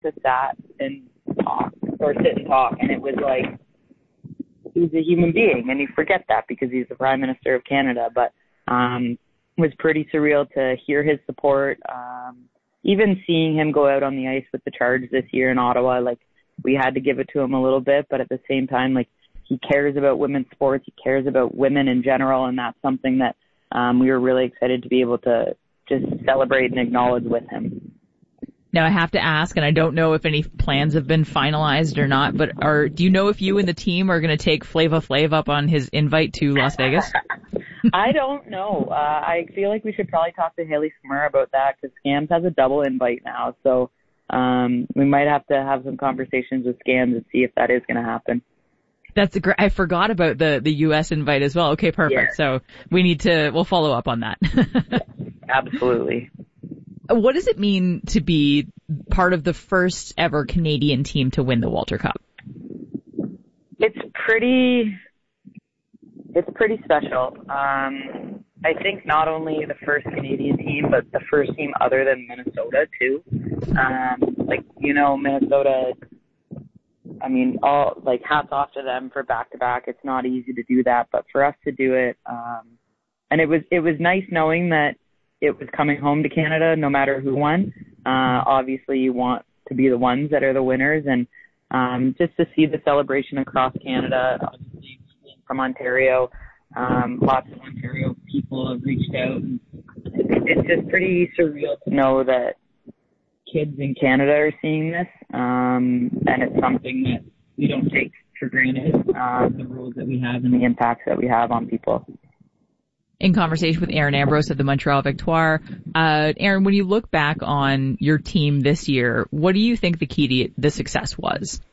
to sat and talk or sit and talk, and it was like he's a human being, and you forget that because he's the Prime Minister of Canada. But it was pretty surreal to hear his support. Even seeing him go out on the ice with the Charge this year in Ottawa, like, we had to give it to him a little bit, but at the same time, like, he cares about women's sports, he cares about women in general, and that's something that we were really excited to be able to just celebrate and acknowledge with him. Now I have to ask, and I don't know if any plans have been finalized or not, but do you know if you and the team are going to take Flava Flav up on his invite to Las Vegas? I don't know. I feel like we should probably talk to Haley Smur about that because Scams has a double invite now. So we might have to have some conversations with Scams and see if that is going to happen. That's great. I forgot about the U.S. invite as well. Okay, perfect. Yeah. So we'll follow up on that. Absolutely. What does it mean to be part of the first ever Canadian team to win the Walter Cup? It's pretty special. I think not only the first Canadian team, but the first team other than Minnesota too. Minnesota, I mean, hats off to them for back-to-back. It's not easy to do that, but for us to do it, and it was nice knowing that it was coming home to Canada no matter who won. Obviously you want to be the ones that are the winners, and just to see the celebration across Canada, obviously from Ontario, lots of Ontario people have reached out. It's just pretty surreal to know that kids in Canada are seeing this, and it's something that we don't take for granted, the roles that we have and the impacts that we have on people. In conversation with Erin Ambrose of the Montreal Victoire, Erin, when you look back on your team this year, what do you think the key to the success was?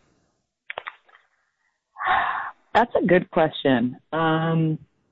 That's a good question. I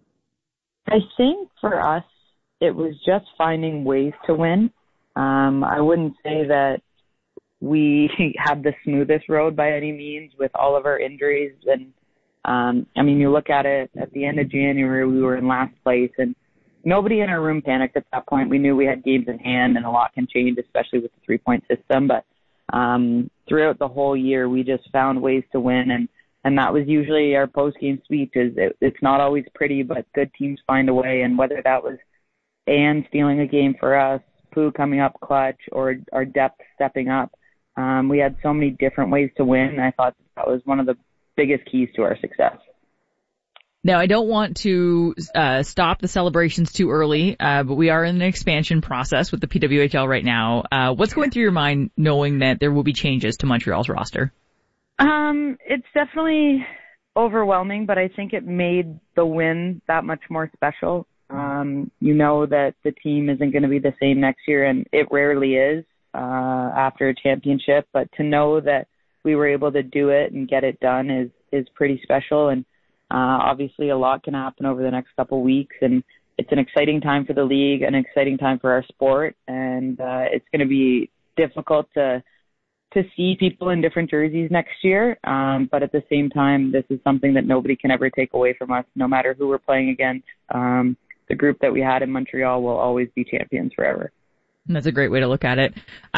think for us, it was just finding ways to win. I wouldn't say that we had the smoothest road by any means with all of our injuries. And, you look at it at the end of January, we were in last place and nobody in our room panicked at that point. We knew we had games in hand and a lot can change, especially with the 3-point system. But, throughout the whole year, we just found ways to win. And that was usually our post-game speech. It's not always pretty, but good teams find a way. And whether that was Ann stealing a game for us, Pooh coming up clutch, or our depth stepping up, we had so many different ways to win. And I thought that was one of the biggest keys to our success. Now, I don't want to stop the celebrations too early, but we are in an expansion process with the PWHL right now. What's going through your mind knowing that there will be changes to Montreal's roster? It's definitely overwhelming, but I think it made the win that much more special. You know that the team isn't going to be the same next year, and it rarely is after a championship. But to know that we were able to do it and get it done is pretty special. And obviously, a lot can happen over the next couple weeks, and it's an exciting time for the league, an exciting time for our sport, and it's going to be difficult to see people in different jerseys next year. But at the same time, this is something that nobody can ever take away from us, no matter who we're playing against. The group that we had in Montreal will always be champions forever. That's a great way to look at it.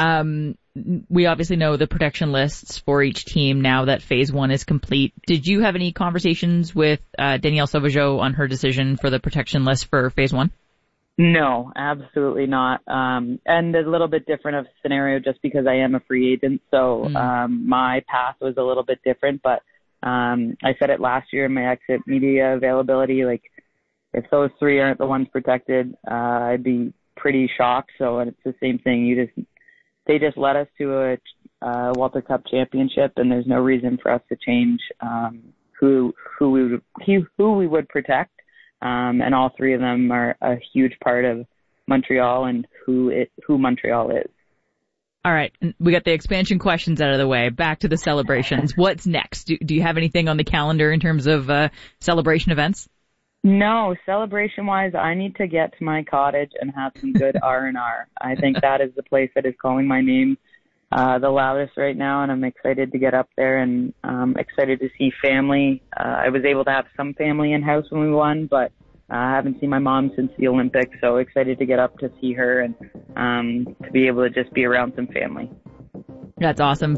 We obviously know the protection lists for each team now that phase 1 is complete. Did you have any conversations with Danielle Sauvageau on her decision for the protection list for phase 1? No, absolutely not. And a little bit different of scenario just because I am a free agent. So my path was a little bit different. But I said it last year in my exit media availability, like if those 3 aren't the ones protected, I'd be pretty shocked. So it's the same thing. They just led us to a Walter Cup championship, and there's no reason for us to change who we would protect. And all 3 of them are a huge part of Montreal and who Montreal is. All right. We got the expansion questions out of the way. Back to the celebrations. What's next? Do you have anything on the calendar in terms of celebration events? No, celebration-wise, I need to get to my cottage and have some good R&R. I think that is the place that is calling my name the loudest right now, and I'm excited to get up there and excited to see family. I was able to have some family in-house when we won, but I haven't seen my mom since the Olympics, so excited to get up to see her and to be able to just be around some family. That's awesome.